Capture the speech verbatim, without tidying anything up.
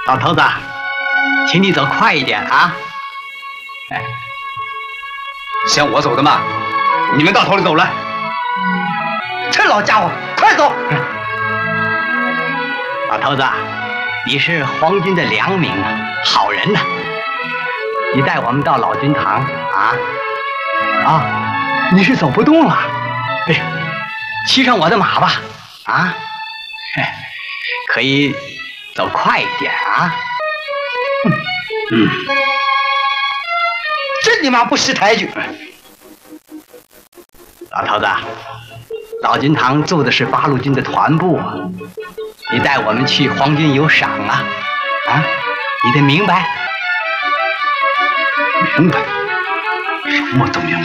老头子，请你走快一点啊！哎， 嫌我走得慢，你们到头里走来。 这老家伙，快走！ 老头子，你是皇军的良民啊，好人呐、啊！你带我们到老君堂啊啊！你是走不动了，哎，骑上我的马吧啊！可以走快一点啊！ 嗯嗯，真你妈不识抬举！ 老头子，老君堂住的是八路军的团部，你带我们去，皇军有赏啊！啊，你得明白。 明白，什么都明白。